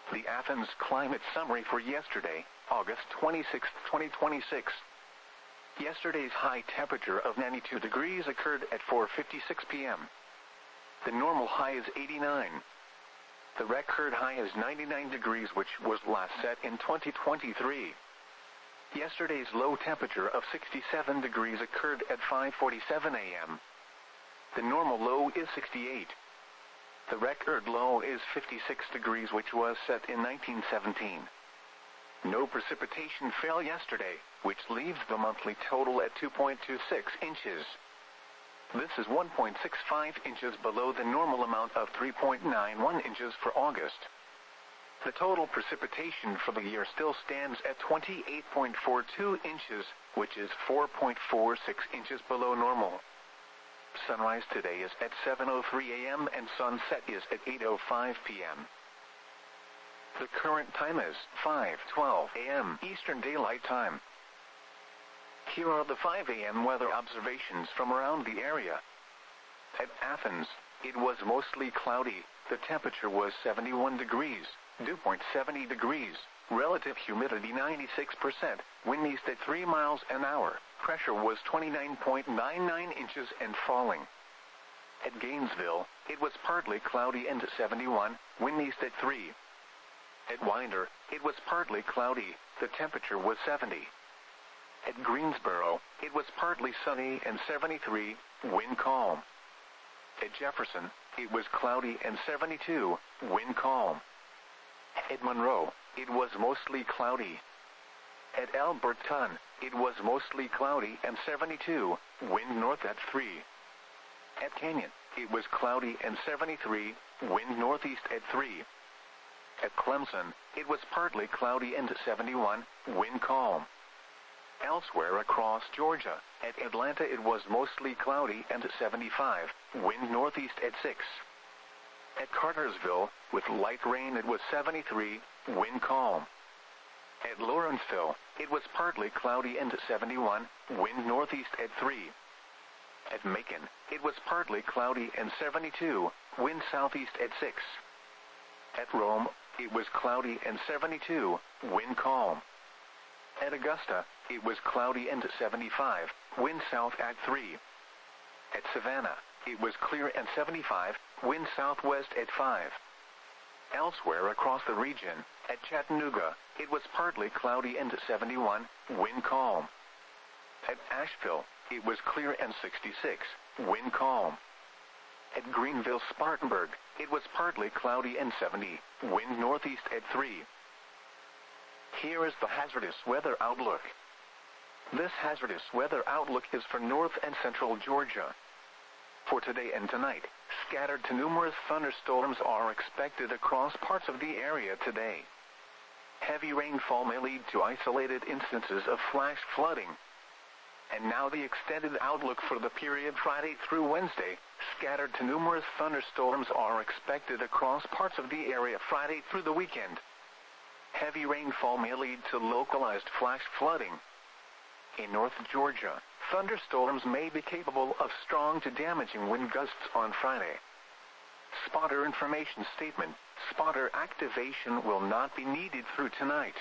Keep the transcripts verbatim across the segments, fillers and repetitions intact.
The Athens climate summary for yesterday, August twenty-sixth, twenty twenty-six. Yesterday's high temperature of ninety-two degrees occurred at four fifty-six p m The normal high is eighty-nine. The record high is ninety-nine degrees, which was last set in twenty twenty-three. Yesterday's low temperature of sixty-seven degrees occurred at five forty-seven a m The normal low is sixty-eight. The record low is fifty-six degrees, which was set in nineteen seventeen. No precipitation fell yesterday, which leaves the monthly total at two point two six inches. This is one point six five inches below the normal amount of three point nine one inches for August. The total precipitation for the year still stands at twenty-eight point four two inches, which is four point four six inches below normal. Sunrise today is at seven oh three a m and sunset is at eight oh five p m The current time is five twelve a m Eastern Daylight Time. Here are the five a m weather observations from around the area. At Athens, it was mostly cloudy. The temperature was seventy-one degrees, dew point seventy degrees, relative humidity ninety-six percent, wind east at three miles an hour, pressure was twenty-nine point nine nine inches and falling. At Gainesville, it was partly cloudy and seventy-one, wind east at three. At Winder, it was partly cloudy, the temperature was seventy. At Greensboro, it was partly sunny and seventy-three, wind calm. At Jefferson, it was cloudy and seventy-two, wind calm. At Monroe, it was mostly cloudy. At Alberton, it was mostly cloudy and seventy-two, wind north at three. At Canyon, it was cloudy and seventy-three, wind northeast at three. At Clemson, it was partly cloudy and seventy-one, wind calm. Elsewhere across Georgia, at Atlanta it was mostly cloudy and seventy-five, wind northeast at six. At Cartersville, with light rain it was seventy-three, wind calm. At Lawrenceville, it was partly cloudy and seventy-one, wind northeast at three. At Macon, it was partly cloudy and seventy-two, wind southeast at six. At Rome, it was cloudy and seventy-two, wind calm. At Augusta, it was cloudy and seventy-five, wind south at three. At Savannah, it was clear and seventy-five, wind southwest at five. Elsewhere across the region, at Chattanooga, it was partly cloudy and seventy-one, wind calm. At Asheville, it was clear and sixty-six, wind calm. At Greenville-Spartanburg, it was partly cloudy and seventy, wind northeast at three. Here is the hazardous weather outlook. This hazardous weather outlook is for north and central Georgia. For today and tonight, scattered to numerous thunderstorms are expected across parts of the area today. Heavy rainfall may lead to isolated instances of flash flooding. And now the extended outlook for the period Friday through Wednesday, scattered to numerous thunderstorms are expected across parts of the area Friday through the weekend. Heavy rainfall may lead to localized flash flooding. In North Georgia, thunderstorms may be capable of strong to damaging wind gusts on Friday. Spotter information statement: spotter activation will not be needed through tonight.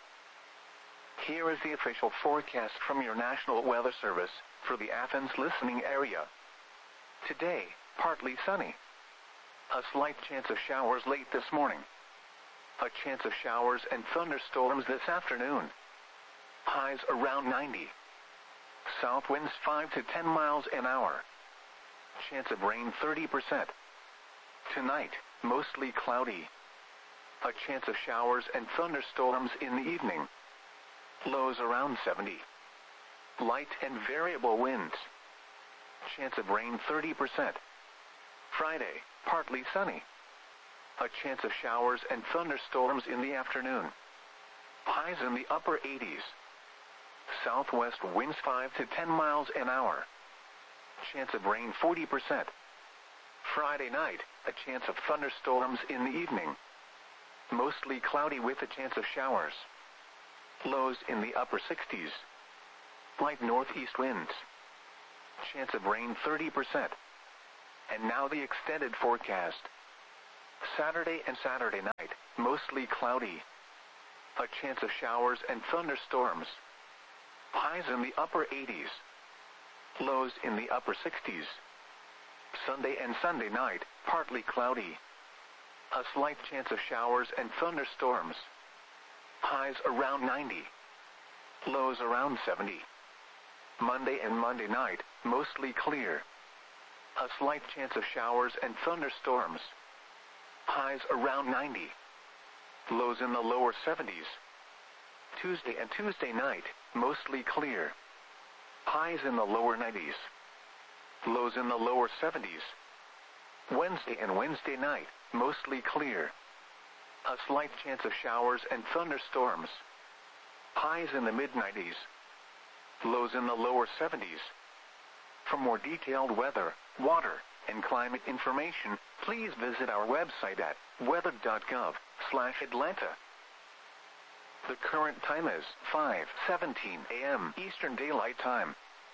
Here is the official forecast from your National Weather Service for the Athens listening area. Today, partly sunny. A slight chance of showers late this morning. A chance of showers and thunderstorms this afternoon. Highs around ninety. South winds five to ten miles an hour. Chance of rain thirty percent. Tonight, mostly cloudy. A chance of showers and thunderstorms in the evening. Lows around seventy. Light and variable winds. Chance of rain thirty percent. Friday, partly sunny. A chance of showers and thunderstorms in the afternoon. Highs in the upper eighties. Southwest winds five to ten miles an hour. Chance of rain forty percent. Friday night, a chance of thunderstorms in the evening. Mostly cloudy with a chance of showers. Lows in the upper sixties. Light northeast winds. Chance of rain thirty percent. And now the extended forecast. Saturday and Saturday night, mostly cloudy. A chance of showers and thunderstorms. Highs in the upper eighties. Lows in the upper sixties. Sunday and Sunday night, partly cloudy. A slight chance of showers and thunderstorms. Highs around ninety. Lows around seventy. Monday and Monday night, mostly clear. A slight chance of showers and thunderstorms. Highs around ninety. Lows in the lower seventies. Tuesday and Tuesday night, mostly clear. Highs in the lower nineties. Lows in the lower seventies. Wednesday and Wednesday night, mostly clear. A slight chance of showers and thunderstorms. Highs in the mid nineties. Lows in the lower seventies. For more detailed weather, water, and climate information, please visit our website at weather dot gov slash Atlanta. The current time is five seventeen a m Eastern Daylight Time.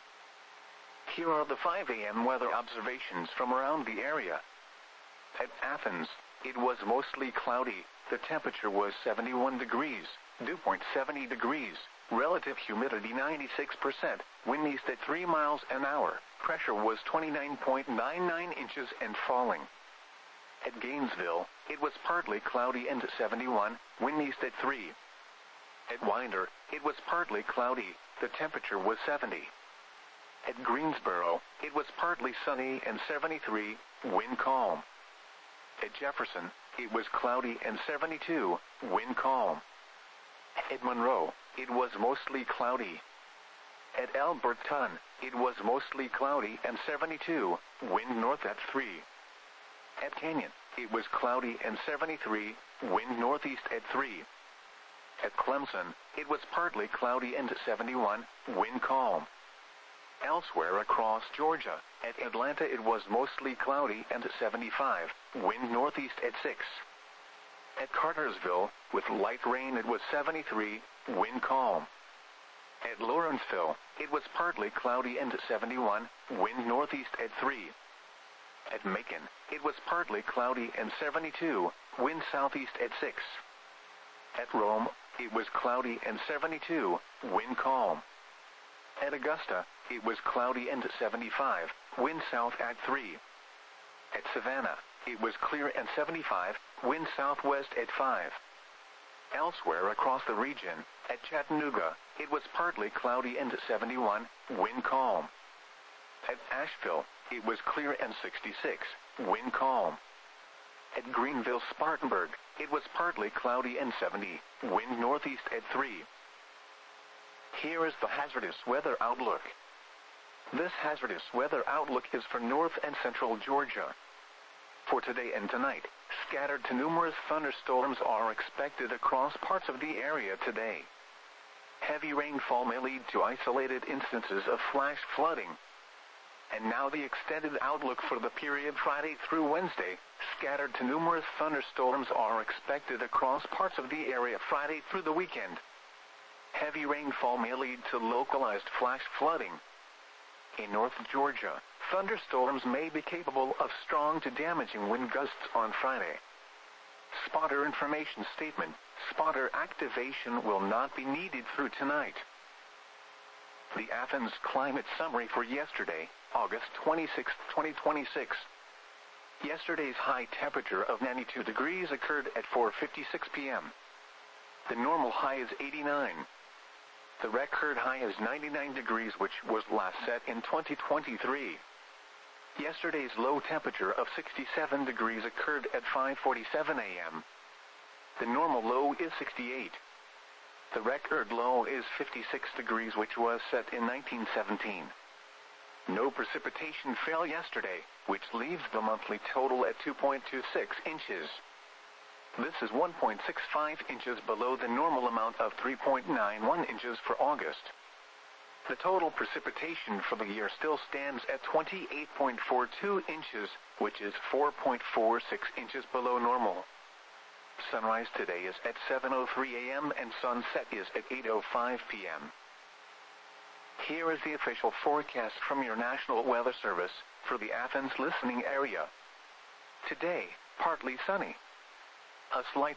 Here are the five a m weather observations from around the area. At Athens, it was mostly cloudy. The temperature was seventy-one degrees, dew point seventy degrees, relative humidity ninety-six percent, wind east at three miles an hour, pressure was twenty-nine point nine nine inches and falling. At Gainesville, it was partly cloudy and seventy-one, wind east at three. At Winder, it was partly cloudy, the temperature was seventy. At Greensboro, it was partly sunny and seventy-three, wind calm. At Jefferson, it was cloudy and seventy-two, wind calm. At Monroe, it was mostly cloudy. At Alberton, it was mostly cloudy and seventy-two, wind north at three. At Canyon, it was cloudy and seventy-three, wind northeast at three. At Clemson, it was partly cloudy and seventy-one, wind calm. Elsewhere across Georgia, at Atlanta it was mostly cloudy and seventy-five, wind northeast at six. At Cartersville, with light rain it was seventy-three, wind calm. At Lawrenceville, it was partly cloudy and seventy-one, wind northeast at three. At Macon, it was partly cloudy and seventy-two, wind southeast at six. At Rome, it was cloudy and seventy-two, wind calm. At Augusta, it was cloudy and seventy-five, wind south at three. At Savannah, it was clear and seventy-five, wind southwest at five. Elsewhere across the region, at Chattanooga, it was partly cloudy and seventy-one, wind calm. At Asheville, it was clear and sixty-six, wind calm. At Greenville-Spartanburg, it was partly cloudy and seventy, wind northeast at three. Here is the hazardous weather outlook. This hazardous weather outlook is for north and central Georgia. For today and tonight, scattered to numerous thunderstorms are expected across parts of the area today. Heavy rainfall may lead to isolated instances of flash flooding. And now the extended outlook for the period Friday through Wednesday, scattered to numerous thunderstorms are expected across parts of the area Friday through the weekend. Heavy rainfall may lead to localized flash flooding. In North Georgia, thunderstorms may be capable of strong to damaging wind gusts on Friday. Spotter information statement: spotter activation will not be needed through tonight. The Athens climate summary for yesterday, August twenty-sixth, twenty twenty-six. Yesterday's high temperature of ninety-two degrees occurred at four fifty-six p m The normal high is eighty-nine. The record high is ninety-nine degrees, which was last set in twenty twenty-three. Yesterday's low temperature of sixty-seven degrees occurred at five forty-seven a m The normal low is sixty-eight. The record low is fifty-six degrees, which was set in nineteen seventeen. No precipitation fell yesterday, which leaves the monthly total at two point two six inches. This is one point six five inches below the normal amount of three point nine one inches for August. The total precipitation for the year still stands at twenty-eight point four two inches, which is four point four six inches below normal. Sunrise today is at seven oh three a m and sunset is at eight oh five p m Here is the official forecast from your National Weather Service for the Athens listening area. Today, partly sunny. A slight